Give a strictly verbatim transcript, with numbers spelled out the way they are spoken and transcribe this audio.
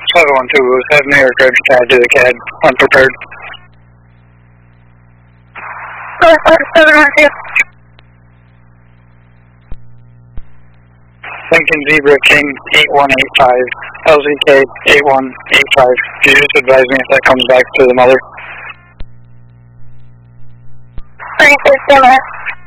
seven one two, have New York Road tied to the C A D, unprepared. seven one two. Lincoln Zebra King eight one eight five, L Z K eight one eight five. Could you just advise me if that comes back to the mother? Francis,